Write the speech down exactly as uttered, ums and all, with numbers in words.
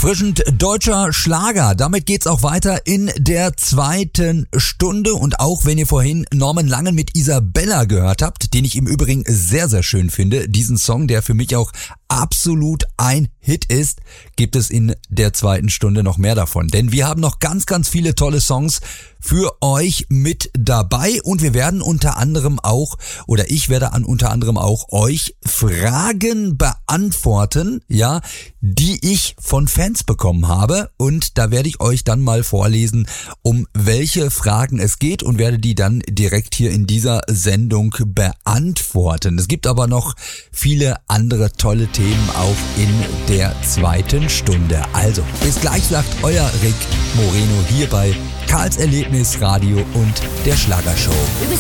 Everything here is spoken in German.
Erfrischend deutscher Schlager. Damit geht's auch weiter in der zweiten Stunde. Und auch wenn ihr vorhin Norman Langen mit Isabella gehört habt, den ich im Übrigen sehr, sehr schön finde, diesen Song, der für mich auch absolut ein Hit ist, gibt es in der zweiten Stunde noch mehr davon. Denn wir haben noch ganz, ganz viele tolle Songs für euch mit dabei und wir werden unter anderem auch, oder ich werde an unter anderem auch euch Fragen beantworten, ja, die ich von Fans bekommen habe, und da werde ich euch dann mal vorlesen, um welche Fragen es geht, und werde die dann direkt hier in dieser Sendung beantworten. Es gibt aber noch viele andere tolle Themen auch in der zweiten Stunde. Also, bis gleich, sagt euer Rick Moreno hier bei Karls Erlebnisradio und der Schlagershow. Du bist